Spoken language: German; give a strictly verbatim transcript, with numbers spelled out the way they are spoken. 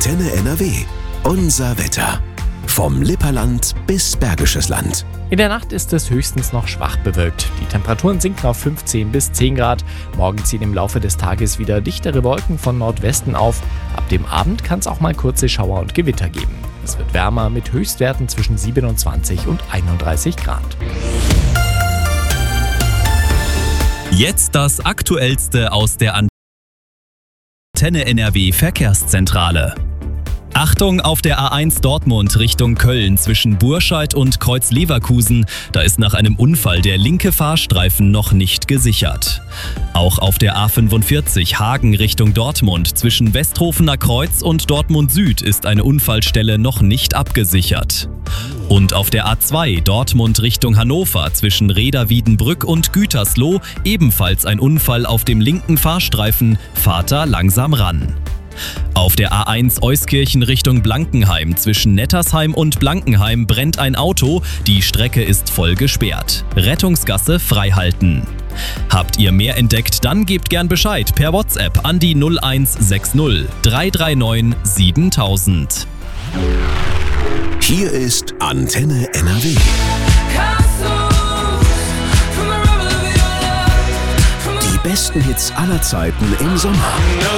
Antenne N R W. Unser Wetter. Vom Lipperland bis Bergisches Land. In der Nacht ist es höchstens noch schwach bewölkt. Die Temperaturen sinken auf fünfzehn bis zehn Grad. Morgen ziehen im Laufe des Tages wieder dichtere Wolken von Nordwesten auf. Ab dem Abend kann es auch mal kurze Schauer und Gewitter geben. Es wird wärmer mit Höchstwerten zwischen siebenundzwanzig und einunddreißig Grad. Jetzt das Aktuellste aus der Antenne N R W Verkehrszentrale. Achtung auf der A eins Dortmund Richtung Köln zwischen Burscheid und Kreuz-Leverkusen. Da ist nach einem Unfall der linke Fahrstreifen noch nicht gesichert. Auch auf der A fünfundvierzig Hagen Richtung Dortmund zwischen Westhofener Kreuz und Dortmund Süd ist eine Unfallstelle noch nicht abgesichert. Und auf der A zwei Dortmund Richtung Hannover zwischen Reda-Wiedenbrück und Gütersloh ebenfalls ein Unfall auf dem linken Fahrstreifen. Fahrt da langsam ran. Auf der A eins Euskirchen Richtung Blankenheim zwischen Nettersheim und Blankenheim brennt ein Auto. Die Strecke ist voll gesperrt. Rettungsgasse freihalten. Habt ihr mehr entdeckt, dann gebt gern Bescheid per WhatsApp an die null eins sechs null drei drei neun siebentausend. Hier ist Antenne N R W. Die besten Hits aller Zeiten im Sommer.